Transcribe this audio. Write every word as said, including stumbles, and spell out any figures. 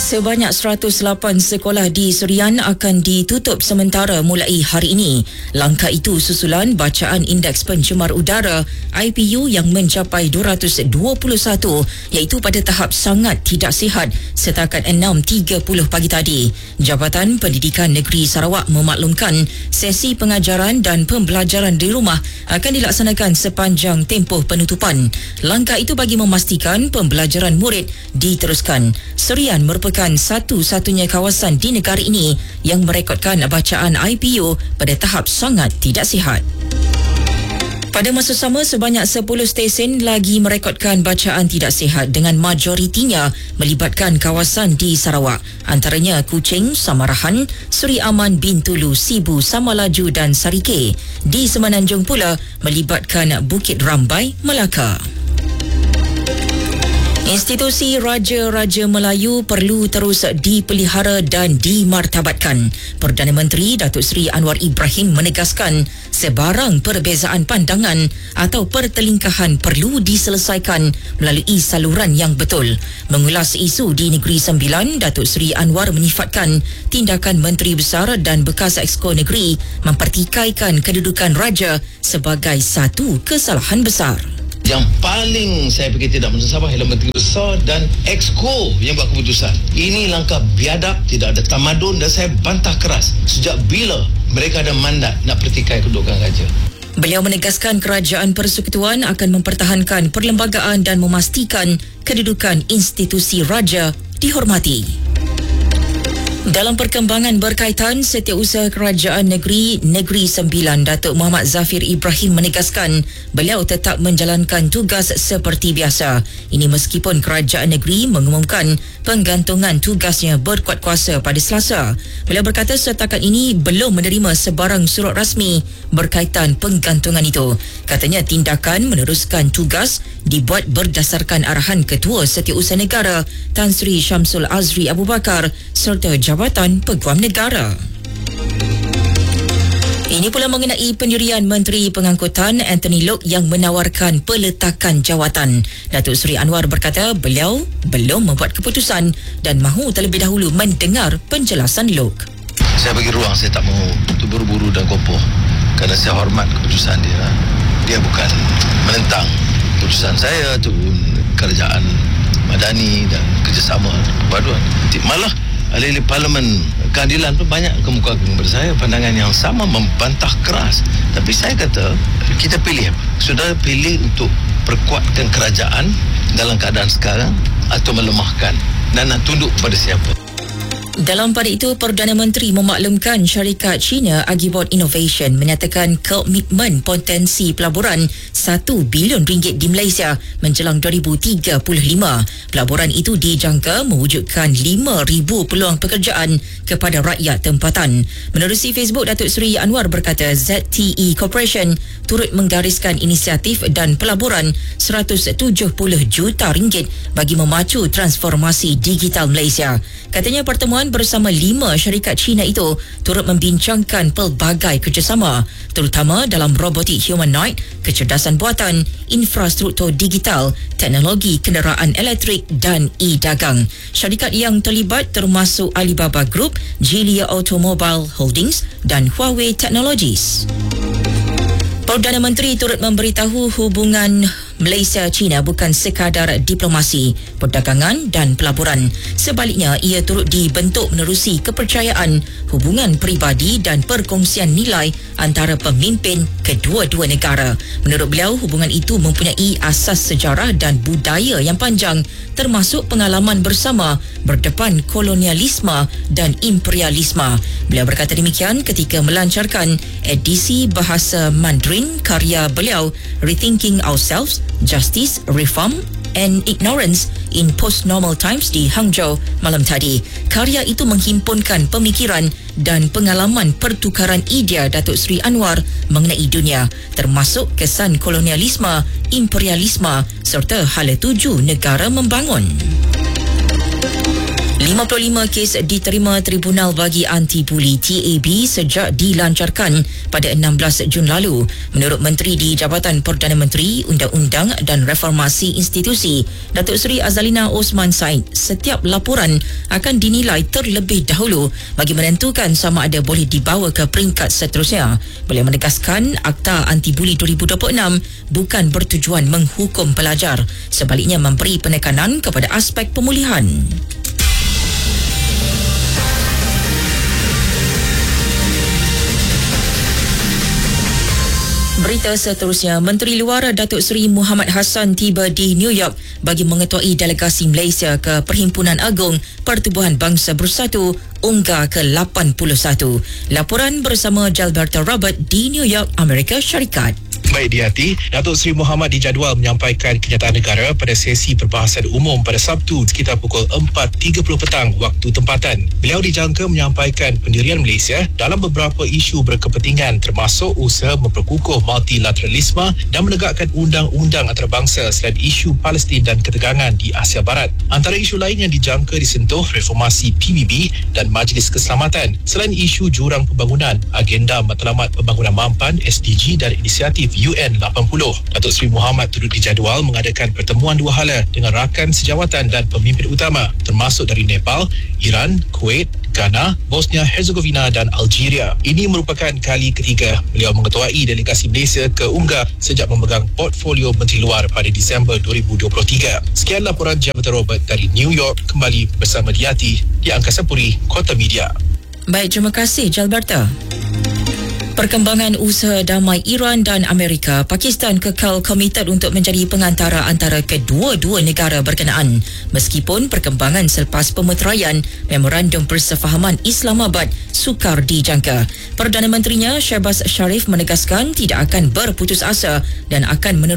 Sebanyak seratus lapan sekolah di Serian akan ditutup sementara mulai hari ini. Langkah itu susulan bacaan Indeks Pencemar Udara I P U yang mencapai dua ratus dua puluh satu iaitu pada tahap sangat tidak sihat setakat enam tiga puluh pagi tadi. Jabatan Pendidikan Negeri Sarawak memaklumkan sesi pengajaran dan pembelajaran di rumah akan dilaksanakan sepanjang tempoh penutupan. Langkah itu bagi memastikan pembelajaran murid diteruskan. Serian merupakan merupakan satu-satunya kawasan di negara ini yang merekodkan bacaan I P U pada tahap sangat tidak sihat. Pada masa sama, sebanyak sepuluh stesen lagi merekodkan bacaan tidak sihat dengan majoritinya melibatkan kawasan di Sarawak. Antaranya Kuching, Samarahan, Seri Aman, Bintulu, Sibu, Samalaju dan Sarike. Di Semenanjung pula melibatkan Bukit Rambai, Melaka. Institusi Raja-Raja Melayu perlu terus dipelihara dan dimartabatkan. Perdana Menteri Datuk Seri Anwar Ibrahim menegaskan sebarang perbezaan pandangan atau pertelingkahan perlu diselesaikan melalui saluran yang betul. Mengulas isu di Negeri Sembilan, Datuk Seri Anwar menyifatkan tindakan Menteri Besar dan bekas Exco Negeri mempertikaikan kedudukan Raja sebagai satu kesalahan besar. Yang paling saya fikir tidak mengesahkan ialah Menteri Besar dan Exco yang buat keputusan. Ini langkah biadab, tidak ada tamadun dan saya bantah keras. Sejak bila mereka ada mandat nak pertikai kedudukan raja? Beliau menegaskan Kerajaan Persekutuan akan mempertahankan perlembagaan dan memastikan kedudukan institusi raja dihormati. Dalam perkembangan berkaitan Setiausaha Kerajaan Negeri Negeri Sembilan, Datuk Muhammad Zafir Ibrahim menegaskan beliau tetap menjalankan tugas seperti biasa. Ini meskipun Kerajaan Negeri mengumumkan penggantungan tugasnya berkuat kuasa pada Selasa. Beliau berkata setakat ini belum menerima sebarang surat rasmi berkaitan penggantungan itu. Katanya tindakan meneruskan tugas dibuat berdasarkan arahan Ketua Setiausaha Negara Tan Sri Syamsul Azri Abu Bakar serta Jabatan Peguam Negara. Ini pula mengenai pendirian Menteri Pengangkutan Anthony Loke yang menawarkan peletakan jawatan. Datuk Seri Anwar berkata beliau belum membuat keputusan dan mahu terlebih dahulu mendengar penjelasan Loke. Saya bagi ruang, saya tak mahu terburu-buru dan kopoh kerana saya hormat keputusan dia. Dia bukan menentang keputusan saya tu, kerajaan madani dan kerjasama perpaduan. Malah ahli Parlimen Keadilan pun banyak kemukakan kepada saya pandangan yang sama, membantah keras. Tapi saya kata kita pilih apa? Sudah pilih untuk perkuatkan kerajaan dalam keadaan sekarang atau melemahkan dan nak tunduk kepada siapa? Dalam pada itu, Perdana Menteri memaklumkan syarikat China Agibot Innovation menyatakan komitmen potensi pelaburan satu bilion ringgit di Malaysia menjelang dua ribu tiga puluh lima. Pelaburan itu dijangka mewujudkan lima ribu peluang pekerjaan kepada rakyat tempatan. Menerusi Facebook, Datuk Seri Anwar berkata Z T E Corporation turut menggariskan inisiatif dan pelaburan seratus tujuh puluh juta ringgit bagi memacu transformasi digital Malaysia. Katanya pertemuan bersama lima syarikat Cina itu turut membincangkan pelbagai kerjasama terutama dalam robotik humanoid, kecerdasan buatan, infrastruktur digital, teknologi kenderaan elektrik dan e-dagang. Syarikat yang terlibat termasuk Alibaba Group, Geely Automobile Holdings dan Huawei Technologies. Perdana Menteri turut memberitahu hubungan Malaysia-China bukan sekadar diplomasi, perdagangan dan pelaburan. Sebaliknya, ia turut dibentuk menerusi kepercayaan, hubungan peribadi dan perkongsian nilai antara pemimpin kedua-dua negara. Menurut beliau, hubungan itu mempunyai asas sejarah dan budaya yang panjang, termasuk pengalaman bersama berdepan kolonialisme dan imperialisme. Beliau berkata demikian ketika melancarkan edisi bahasa Mandarin karya beliau Rethinking Ourselves, Justice, Reform and Ignorance in Post-Normal Times di Hangzhou malam tadi. Karya itu menghimpunkan pemikiran dan pengalaman pertukaran idea Datuk Seri Anwar mengenai dunia, termasuk kesan kolonialisme, imperialisme serta hala tuju negara membangun. lima puluh lima kes diterima Tribunal Bagi Anti Buli T A B sejak dilancarkan pada enam belas Jun lalu. Menurut Menteri di Jabatan Perdana Menteri, Undang-Undang dan Reformasi Institusi, Datuk Seri Azalina Osman Said, setiap laporan akan dinilai terlebih dahulu bagi menentukan sama ada boleh dibawa ke peringkat seterusnya. Beliau menegaskan Akta Anti Buli dua ribu dua puluh enam bukan bertujuan menghukum pelajar, sebaliknya memberi penekanan kepada aspek pemulihan. Berita seterusnya, Menteri Luar Datuk Seri Muhammad Hassan tiba di New York bagi mengetuai delegasi Malaysia ke Perhimpunan Agung Pertubuhan Bangsa Bersatu UNGA ke lapan puluh satu. Laporan bersama Jalberta Robert di New York, Amerika Syarikat. Baik di hati, Datuk Seri Muhammad dijadual menyampaikan kenyataan negara pada sesi perbahasan umum pada Sabtu sekitar pukul empat tiga puluh petang waktu tempatan. Beliau dijangka menyampaikan pendirian Malaysia dalam beberapa isu berkepentingan termasuk usaha memperkukuh multilateralisme dan menegakkan undang-undang antarabangsa selain isu Palestin dan ketegangan di Asia Barat. Antara isu lain yang dijangka disentuh reformasi P B B dan Majlis Keselamatan. Selain isu jurang pembangunan, agenda matlamat pembangunan mampan S D G dan inisiatif U N lapan puluh. Datuk Seri Muhammad turut dijadual mengadakan pertemuan dua hala dengan rakan sejawatan dan pemimpin utama termasuk dari Nepal, Iran, Kuwait, Ghana, Bosnia Herzegovina dan Algeria. Ini merupakan kali ketiga beliau mengetuai delegasi Malaysia ke UNGA sejak memegang portfolio Menteri Luar pada Disember dua ribu dua puluh tiga. Sekian laporan Jabatan Robert dari New York, kembali bersama Diati di Angkasa Puri, Kota Media. Baik, terima kasih Jalberta. Perkembangan usaha damai Iran dan Amerika, Pakistan kekal komited untuk menjadi pengantara antara kedua-dua negara berkenaan. Meskipun perkembangan selepas pemeteraian Memorandum Persefahaman Islamabad sukar dijangka. Perdana Menterinya Shehbaz Sharif menegaskan tidak akan berputus asa dan akan meneruskan